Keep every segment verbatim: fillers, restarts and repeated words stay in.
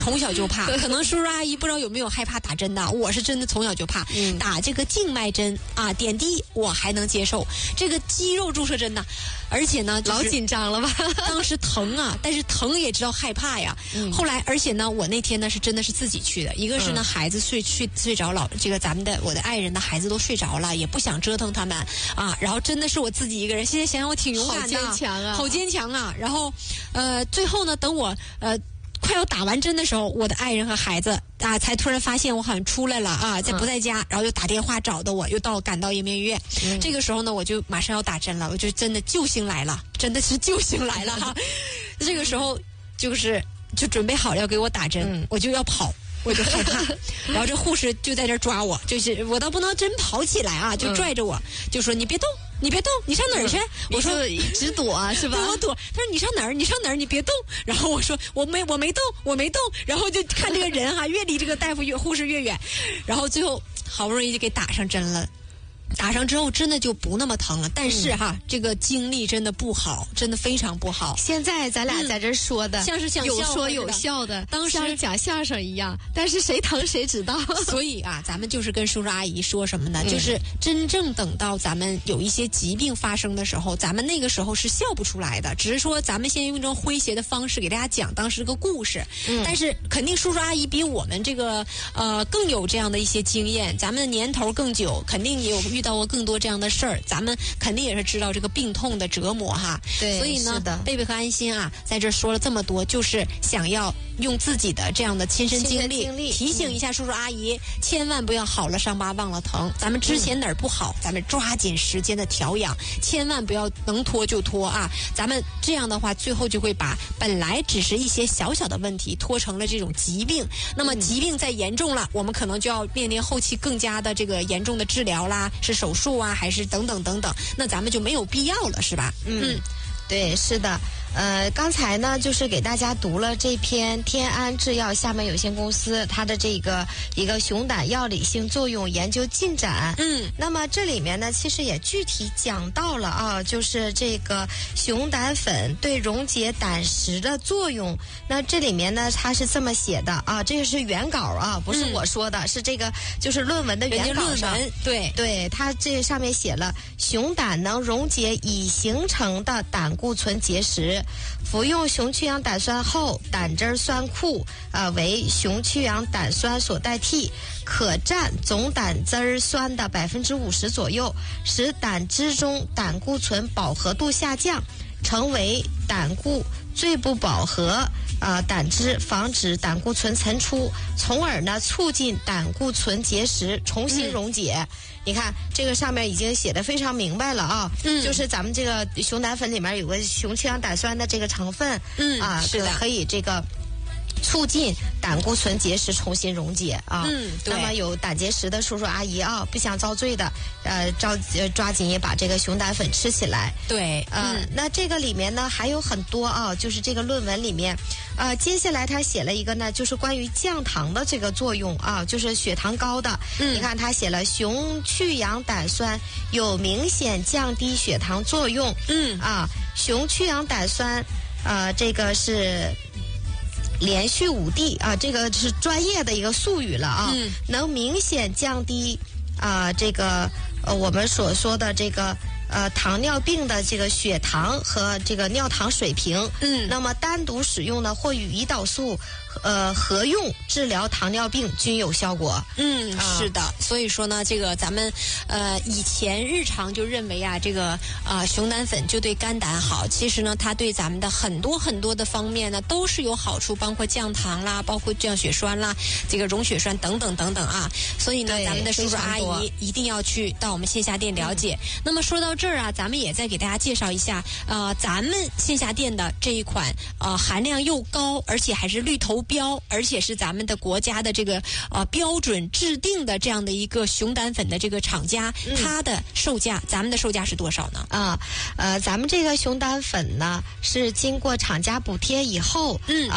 从小就怕，可能叔叔阿姨不知道有没有害怕打针的，我是真的从小就怕。嗯、打这个静脉针啊，点滴我还能接受，这个肌肉注射针呢，而且呢、就是、 老紧张了吧？ 当时疼啊，但是疼也知道害怕呀。嗯、后来，而且呢，我那天呢是真的是自己去的，一个是呢、嗯、孩子睡睡睡着了，这个咱们的我的爱人的孩子都睡着了，也不想折腾他们啊，然后真的是我自己一个人。现在想想我挺勇敢的， 好坚强啊， 好坚强啊。然后，呃，最后呢，等我呃。快要打完针的时候，我的爱人和孩子啊，才突然发现我好像出来了啊，在不在家，嗯、然后又打电话找的我，又到赶到延边医院。嗯、这个时候呢，我就马上要打针了，我就真的救星来了，真的是救星来了哈。这个时候就是就准备好了要给我打针，嗯、我就要跑。我就害怕，然后这护士就在这抓我，就是我倒不能真跑起来啊，就拽着我，就说你别动，你别动，你上哪儿去？嗯、我说直躲啊，是吧？ 我躲。他说你上哪儿？你上哪儿？你别动。然后我说我没我没动，我没动。然后就看这个人哈，越离这个大夫越护士越远，然后最后好不容易就给打上针了。打上之后真的就不那么疼了，但是哈，嗯、这个经历真的不好，真的非常不好。 现在咱俩在这说的， 嗯、像是像有说有笑的，当时像讲相声一样，但是谁疼谁知道。 所以啊，咱们就是跟叔叔阿姨说什么呢？嗯、就是真正等到咱们有一些疾病发生的时候，咱们那个时候是笑不出来的，只是说咱们先用这种诙谐的方式给大家讲当时这个故事。嗯、但是肯定叔叔阿姨比我们这个呃更有这样的一些经验，咱们的年头更久，肯定也有遇到过更多这样的事儿，咱们肯定也是知道这个病痛的折磨哈。 对， 所以呢，贝贝和安心啊，在这说了这么多，就是想要用自己的这样的亲身经历， 经历提醒一下叔叔阿姨，嗯、千万不要好了伤疤忘了疼。咱们之前哪儿不好，嗯、咱们抓紧时间的调养，千万不要能拖就拖啊！咱们这样的话，最后就会把本来只是一些小小的问题拖成了这种疾病。那么疾病再严重了，我们可能就要面临后期更加的这个严重的治疗啦，是手术啊，还是等等等等，那咱们就没有必要了，是吧？ 嗯，对，是的。呃，刚才呢，就是给大家读了这篇天安制药厦门有限公司它的这个一个熊胆药理性作用研究进展。嗯，那么这里面呢，其实也具体讲到了啊，就是这个熊胆粉对溶解胆石的作用。那这里面呢，它是这么写的啊，这个是原稿啊，不是我说的，嗯、是这个就是论文的原稿上。 对对，它这上面写了，熊胆能溶解已形成的胆固醇结石。服用熊去氧胆酸后，胆汁酸库啊、呃、为熊去氧胆酸所代替，可占总胆汁酸的百分之五十左右，使胆汁中胆固醇饱和度下降，成为胆固最不饱和啊、呃、胆汁，防止胆固醇层出，从而呢促进胆固醇结石重新溶解。嗯你看这个上面已经写的非常明白了啊，嗯，就是咱们这个熊胆粉里面有个熊去氧胆酸的这个成分，嗯啊，是的，可以这个促进胆固醇结石重新溶解啊。嗯，对。那么有胆结石的叔叔阿姨啊，不想遭罪的，呃，着呃抓紧也把这个熊胆粉吃起来。 对， 呃、嗯，那这个里面呢还有很多啊，就是这个论文里面，呃，接下来他写了一个呢，就是关于降糖的这个作用啊，就是血糖高的。嗯，你看他写了熊去氧胆酸有明显降低血糖作用。嗯啊，熊去氧胆酸，呃，这个是。连续五 D 啊，这个是专业的一个术语了啊，嗯、能明显降低啊这个呃我们所说的这个呃糖尿病的这个血糖和这个尿糖水平。嗯，那么单独使用呢，或与胰岛素呃合用治疗糖尿病均有效果。 嗯，啊、是的，所以说呢，这个咱们呃以前日常就认为啊，这个啊、呃、熊胆粉就对肝胆好，其实呢，它对咱们的很多很多的方面呢都是有好处，包括降糖啦，包括降血栓啦，这个溶血栓等等等等啊。所以呢，咱们的叔叔阿姨一定要去到我们线下店了解。嗯、那么说到这儿啊，咱们也再给大家介绍一下，呃，咱们线下店的这一款呃含量又高，而且还是绿头标，而且是咱们的国家的这个呃标准制定的这样的一个熊胆粉的这个厂家，嗯、它的售价，咱们的售价是多少呢？ 啊，呃，咱们这个熊胆粉呢是经过厂家补贴以后，嗯啊。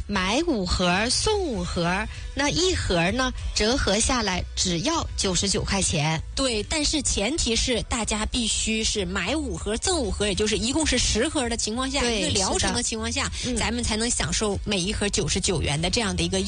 买五盒送五盒，那一盒呢折合下来只要九十九块钱。 对，但是前提是大家必须是买五盒赠五盒，也就是一共是十盒的情况下，一个疗程的情况下，咱们才能享受每一盒九十九元的这样的一个